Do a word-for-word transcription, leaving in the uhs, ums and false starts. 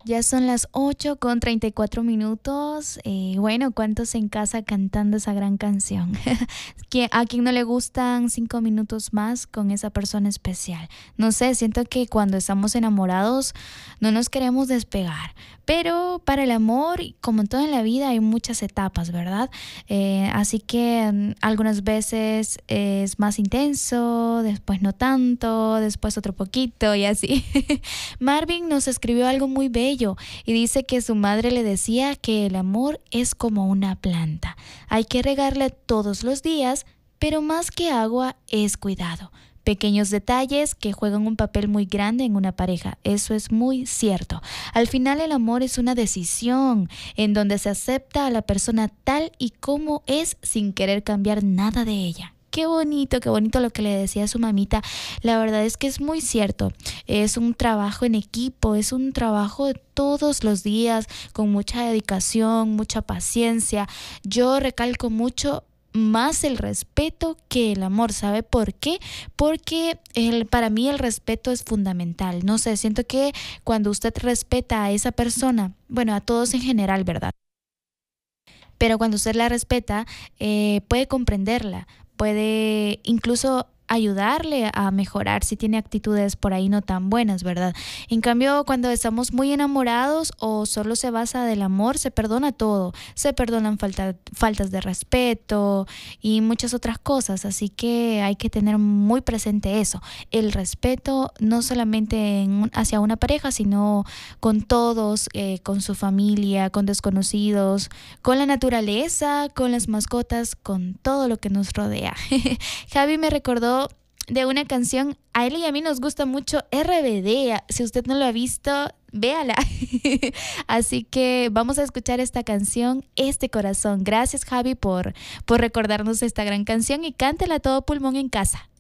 Ya son las ocho con treinta y cuatro minutos. Eh, bueno, ¿cuántos en casa cantando esa gran canción? ¿Qui- ¿A quién no le gustan cinco minutos más con esa persona especial? No sé, siento que cuando estamos enamorados no nos queremos despegar. Pero para el amor, como en todo en la vida, hay muchas etapas, ¿verdad? Eh, así que mm, algunas veces es más intenso, después no tanto, después otro poquito y así. Marvin nos escribió algo muy bello y dice que su madre le decía que el amor es como una planta. Hay que regarle todos los días, pero más que agua es cuidado. Pequeños detalles que juegan un papel muy grande en una pareja. Eso es muy cierto. Al final el amor es una decisión en donde se acepta a la persona tal y como es sin querer cambiar nada de ella. Qué bonito, qué bonito lo que le decía a su mamita. La verdad es que es muy cierto. Es un trabajo en equipo, es un trabajo de todos los días, con mucha dedicación, mucha paciencia. Yo recalco mucho más el respeto que el amor. ¿Sabe por qué? Porque el, para mí el respeto es fundamental. No sé, siento que cuando usted respeta a esa persona, bueno, a todos en general, ¿verdad? Pero cuando usted la respeta, eh, puede comprenderla, puede incluso ayudarle a mejorar si tiene actitudes por ahí no tan buenas, ¿verdad? En cambio, cuando estamos muy enamorados o solo se basa del amor, se perdona todo, se perdonan falta, faltas de respeto y muchas otras cosas, así que hay que tener muy presente eso, el respeto no solamente en, hacia una pareja, sino con todos, eh, con su familia, con desconocidos, con la naturaleza, con las mascotas, con todo lo que nos rodea. Javi me recordó de una canción, a él y a mí nos gusta mucho R B D. Si usted no lo ha visto, véala. Así que vamos a escuchar esta canción, Este Corazón. Gracias, Javi, por, por recordarnos esta gran canción y cántela a todo pulmón en casa.